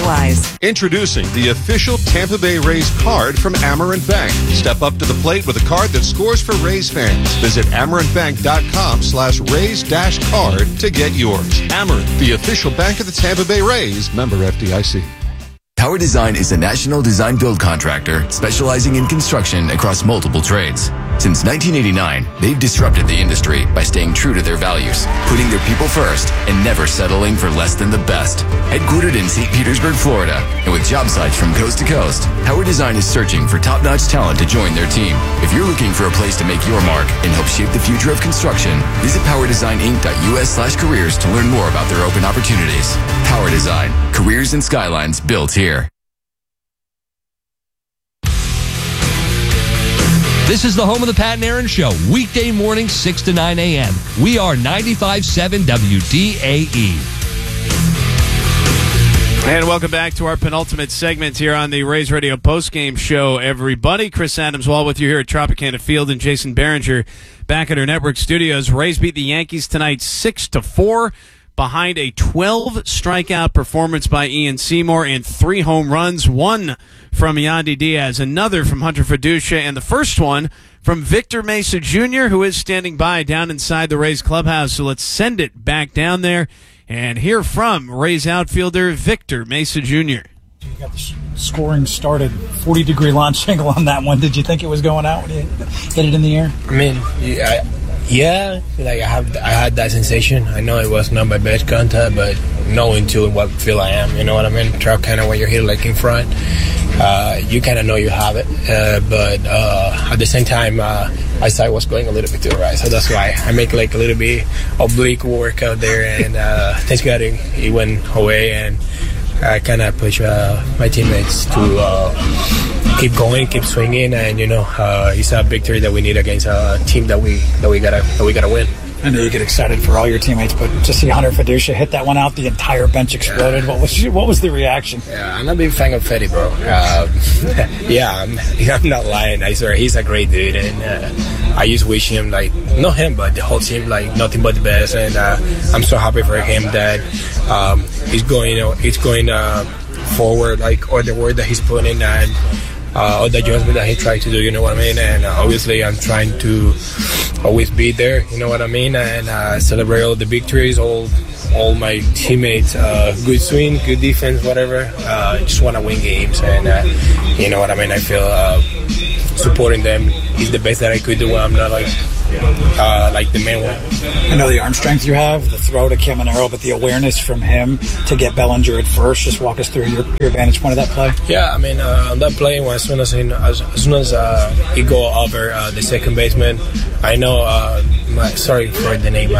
applies. Introducing the official Tampa Bay Rays card from Amerant Bank. Step up to the plate with a card that scores for Rays fans. Visit amerantbank.com/Rays-card to get yours. Amerant, the official bank of the Tampa Bay Rays. Member FDIC. Tower Design is a national design build contractor specializing in construction across multiple trades. Since 1989, they've disrupted the industry by staying true to their values, putting their people first, and never settling for less than the best. Headquartered in St. Petersburg, Florida, and with job sites from coast to coast, Tower Design is searching for top-notch talent to join their team. If you're looking for a place to make your mark and help shape the future of construction, visit powerdesigninc.us/careers to learn more about their open opportunities. Tower Design, careers and skylines built here. This is the home of the Pat and Aaron Show, weekday mornings 6 to 9 a.m. We are 95.7 WDAE. And welcome back to our penultimate segment here on the Rays Radio postgame show, everybody. Chris Adams-Wall with you here at Tropicana Field, and Jason Behringer back at our network studios. Rays beat the Yankees tonight 6-4 behind a 12-strikeout performance by Ian Seymour and 3 home runs, one from Yandy Diaz, another from Hunter Fiducia, and the first one from Victor Mesa Jr., who is standing by down inside the Rays clubhouse. So let's send it back down there and hear from Rays outfielder Victor Mesa Jr. You got the scoring started, 40-degree launch angle on that one. Did you think it was going out when you hit it in the air? I mean, yeah, like I had that sensation. I know it was not my best contact, but knowing too what field I am, you know what I mean? Truck kind of when you're here like in front, you kind of know you have it. But at the same time, eyesight was going a little bit to the right, so that's why I make like a little bit oblique work out there. And thanks God it went away, and I kind of push my teammates to keep going, keep swinging, and it's a victory that we need against a team that we gotta win. I know you get excited for all your teammates, but to see Hunter Fiducia hit that one out, the entire bench exploded. Yeah. What was the reaction? Yeah, I'm not a big fan of Fetty, bro. Yeah, I'm not lying. I swear he's a great dude, and I just wish him, like, not him, but the whole team, like, nothing but the best. And I'm so happy for him that he's going forward, like all the work that he's putting in, and all the adjustment that he tried to do, you know what I mean? And obviously I'm trying to always be there, you know what I mean? And celebrate all the victories, all my teammates, good swing, good defense, whatever. Just want to win games, and you know what I mean? I feel supporting them is the best that I could do when I'm not like the main one. I know the arm strength you have, the throw to Caminero, but the awareness from him to get Bellinger at first. Just walk us through your vantage point of that play. Yeah, I mean, on that play, as soon as he go over the second baseman, I know. Sorry for the name,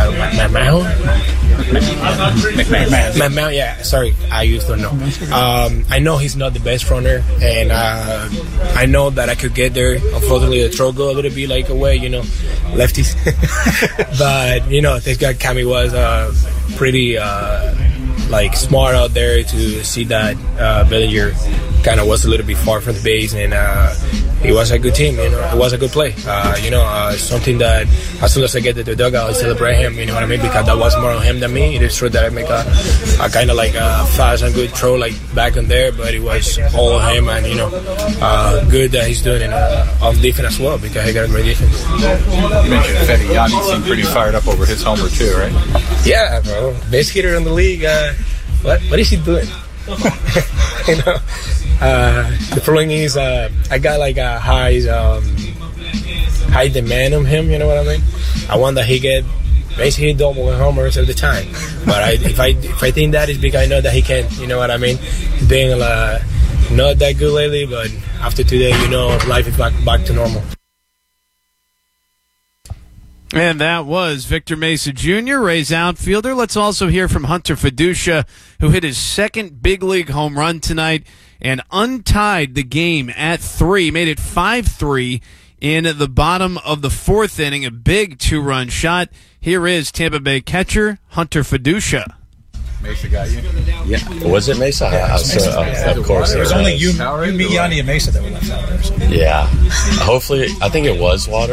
McMahon. Yeah, sorry, I used to know. I know he's not the best runner, and I know that I could get there. Unfortunately, the throw go a little bit like away, lefties. But this guy Cami was pretty smart out there to see that Bellinger kind of was a little bit far from the base, and it was a good team. It was a good play. Something that as soon as I get to the dugout, I celebrate him. You know what I mean? Because that was more on him than me. It is true that I make a kind of like a fast and good throw like back in there, but it was all him, and good that he's doing it off defense as well, because he got a great defense. You mentioned Fetty. Yandy seemed pretty fired up over his homer too, right? Yeah, bro. Best hitter in the league. What is he doing? The problem is I got like a high demand on him, you know what I mean? I want that he get basically double homers all the time. But if I think that is because I know that he can, you know what I mean? Being not that good lately, but after today, life is back to normal. And that was Victor Mesa Jr., Rays outfielder. Let's also hear from Hunter Fiducia, who hit his second big league home run tonight and untied the game at 3, made it 5-3 in the bottom of the fourth inning, a big 2-run shot. Here is Tampa Bay catcher Hunter Fiducia. Mesa got you? Yeah. Was it Mesa? Yeah, Mesa. Of course. It was only you, me, Yandy, and Mesa that were left out there. So. Yeah. Hopefully, I think it was water.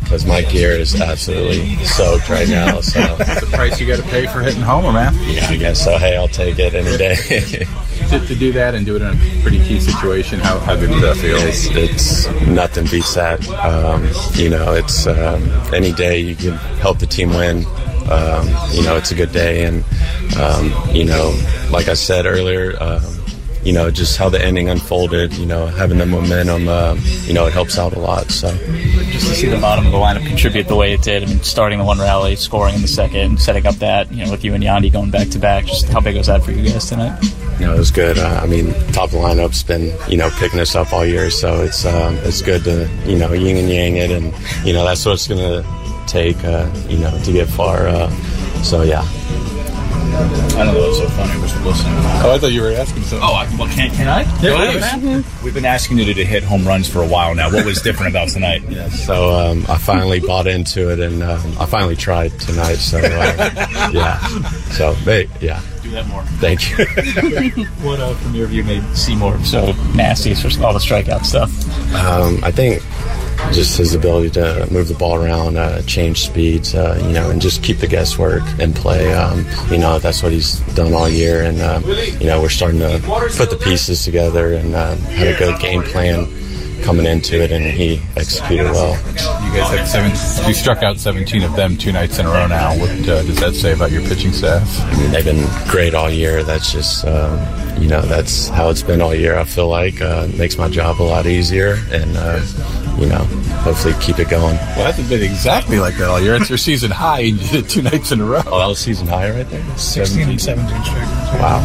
because my gear is absolutely soaked right now. So That's the price you got to pay for hitting homer, man. yeah, I guess so. Hey, I'll take it any day. To do that and do it in a pretty key situation, how good does that feel? It's nothing beats that. It's any day you can help the team win. It's a good day, and like I said earlier, just how the ending unfolded, having the momentum, it helps out a lot. So just to see the bottom of the lineup contribute the way it did. I mean, starting the one rally, scoring in the second, setting up that, with you and Yandy going back to back. Just how big was that for you guys tonight? it was good. Top of the lineup's been, picking us up all year, so it's good to, yin and yang it, and that's what it's gonna take, to get far. So yeah. I don't know what's so funny. We're listening. Oh, I thought you were asking something. Well, can I? Go ahead, man. We've been asking you to hit home runs for a while now. What was different about tonight? So I finally bought into it, and I finally tried tonight. So yeah. So yeah. Do that more. Thank you. What from your view made Seymour so nasty for all the strikeout stuff? I think just his ability to move the ball around, change speeds, and just keep the guesswork and play. That's what he's done all year, and we're starting to put the pieces together and had a good game plan coming into it, and he executed well. You guys had you struck out 17 of them 2 nights in a row now. What does that say about your pitching staff? I mean, they've been great all year. That's just, that's how it's been all year, I feel like. Makes my job a lot easier, and, hopefully keep it going. Well, it hasn't been exactly like that all year. It's your season high, and you did it 2 nights in a row. Oh, that was season high right there? 16 and 17 strikeouts. Wow,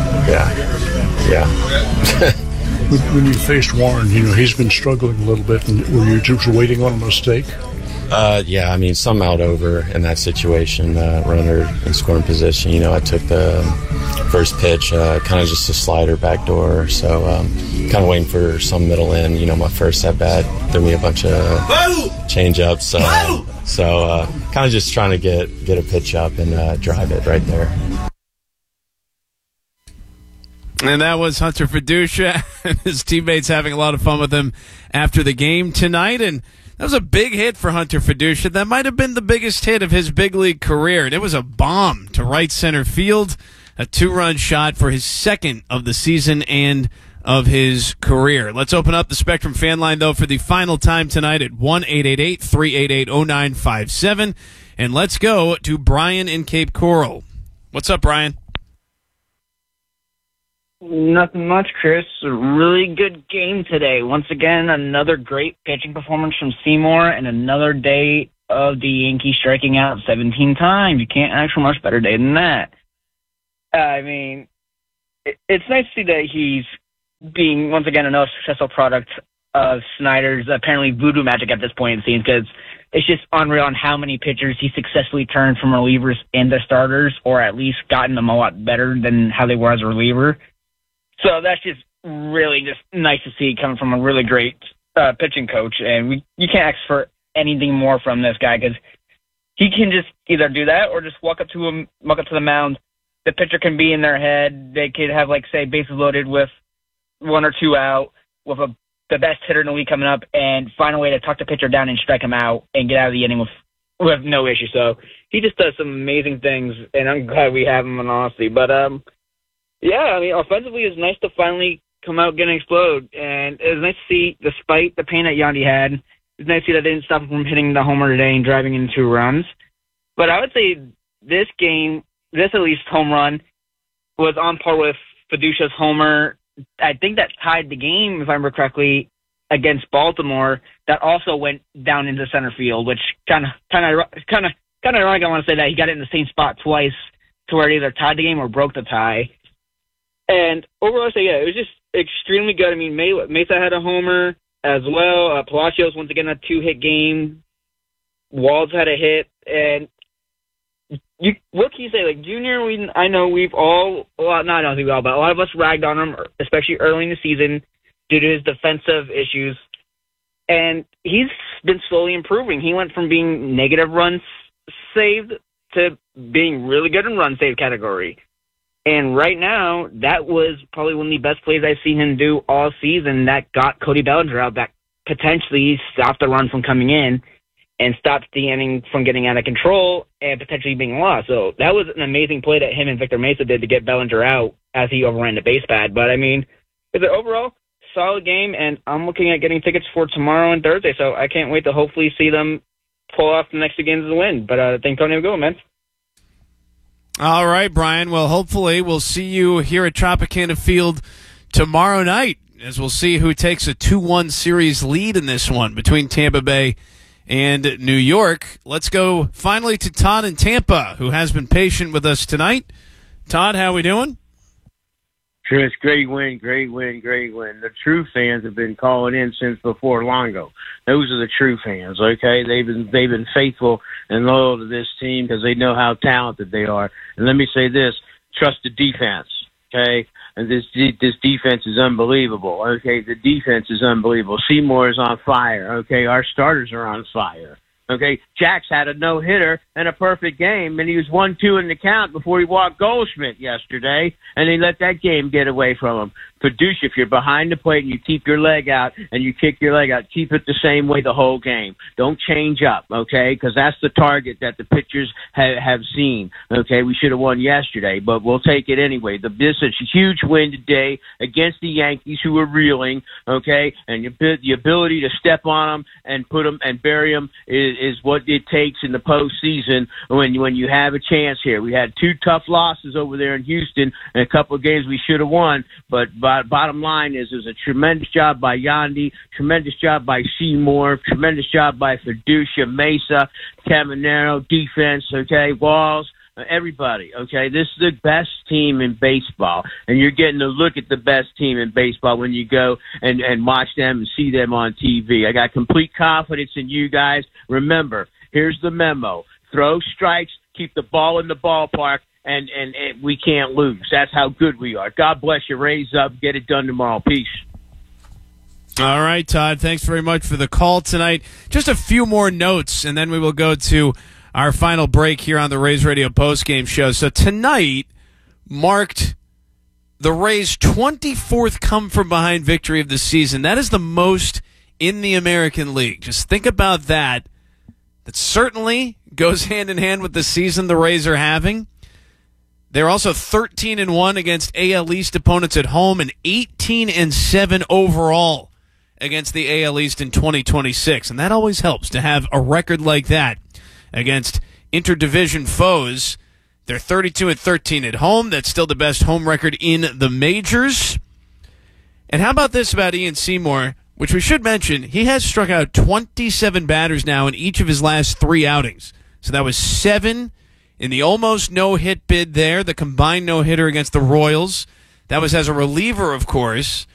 yeah. When you faced Warren, he's been struggling a little bit, and were you just waiting on a mistake? Some out over in that situation, runner in scoring position. I took the first pitch, kind of just a slider backdoor, so kind of waiting for some middle end. My first at bat threw me a bunch of change ups, so kind of just trying to get a pitch up and drive it right there. And that was Hunter Fiducia and his teammates having a lot of fun with him after the game tonight. And that was a big hit for Hunter Fiducia. That might have been the biggest hit of his big league career. And it was a bomb to right center field, a 2-run shot for his second of the season and of his career. Let's open up the Spectrum fan line, though, for the final time tonight at 1-888-388-0957. And let's go to Brian in Cape Coral. What's up, Brian? Nothing much, Chris. A really good game today. Once again, another great pitching performance from Seymour and another day of the Yankees striking out 17 times. You can't ask for a much better day than that. It's nice to see that he's being, once again, another successful product of Snyder's apparently voodoo magic at this point, it seems, because it's just unreal on how many pitchers he successfully turned from relievers into starters, or at least gotten them a lot better than how they were as a reliever. So that's just really just nice to see coming from a really great pitching coach. And you can't ask for anything more from this guy, because he can just either do that or just walk up to the mound. The pitcher can be in their head. They could have, say, bases loaded with 1 or 2 out, with the best hitter in the league coming up, and find a way to tuck the pitcher down and strike him out and get out of the inning with no issue. So he just does some amazing things, and I'm glad we have him, in honesty. But offensively, it's nice to finally come out getting explode. And it was nice to see, despite the pain that Yandy had, it's nice to see that they didn't stop him from hitting the homer today and driving in 2 runs. But I would say this game, this at least home run, was on par with Fiducia's homer. I think that tied the game, if I remember correctly, against Baltimore. That also went down into center field, which kind of ironic. I want to say that he got it in the same spot twice, to where it either tied the game or broke the tie. And overall, I say, it was just extremely good. I mean, Mesa had a homer as well. Palacios, once again, a 2-hit game. Walds had a hit. And what can you say? Junior, I know we've all, well, not only we all, but a lot of us ragged on him, especially early in the season, due to his defensive issues. And he's been slowly improving. He went from being negative runs saved to being really good in run save category. And right now, that was probably one of the best plays I've seen him do all season that got Cody Bellinger out, that potentially stopped the run from coming in. and stopped the inning from getting out of control and potentially being lost. So that was an amazing play that him and Victor Mesa did to get Bellinger out as he overran the base pad. But, I mean, it's an overall solid game, and I'm looking at getting tickets for tomorrow and Thursday, so I can't wait to hopefully see them pull off the next two games as a win. But I think Tony will go, man. All right, Brian. Well, hopefully we'll see you here at Tropicana Field tomorrow night, as we'll see who takes a 2-1 series lead in this one between Tampa Bay and New York. Let's go finally to Todd in Tampa, who has been patient with us tonight. Todd, how we doing? Chris, great win. The true fans have been calling in since before Longo. Those are the true fans, okay? They've been faithful and loyal to this team because they know how talented they are. And let me say this, trust the defense, okay? And this defense is unbelievable, okay? The defense is unbelievable. Seymour is on fire, okay? Our starters are on fire. Okay, Jax had a no-hitter and a perfect game, and he was 1-2 in the count before he walked Goldschmidt yesterday, and he let that game get away from him. Paducah, if you're behind the plate and you keep your leg out and you kick your leg out, keep it the same way the whole game. Don't change up, okay, because that's the target that the pitchers have seen. Okay, we should have won yesterday, but we'll take it anyway. This is a huge win today against the Yankees, who are reeling, okay, and the ability to step on them and put them and bury them is what it takes in the postseason when you have a chance here. We had two tough losses over there in Houston and a couple of games we should have won, but bottom line is a tremendous job by Yandy, tremendous job by Seymour, tremendous job by Paducah, Mesa, Caminero, defense, okay, Walls, everybody, okay? This is the best team in baseball, and you're getting to look at the best team in baseball when you go and watch them and see them on TV. I got complete confidence in you guys. Remember, here's the memo. Throw strikes, keep the ball in the ballpark, and we can't lose. That's how good we are. God bless you. Raise up. Get it done tomorrow. Peace. All right, Todd. Thanks very much for the call tonight. Just a few more notes, and then we will go to our final break here on the Rays Radio postgame show. So tonight marked the Rays' 24th come-from-behind victory of the season. That is the most in the American League. Just think about that. That certainly goes hand-in-hand with the season the Rays are having. They're also 13-1 against AL East opponents at home and 18-7 overall against the AL East in 2026. And that always helps to have a record like that against interdivision foes. They're 32-13 at home. That's still the best home record in the majors. And how about this about Ian Seymour, which we should mention, he has struck out 27 batters now in each of his last 3 outings. So that was 7 in the almost no-hit bid there, the combined no-hitter against the Royals. That was as a reliever, of course.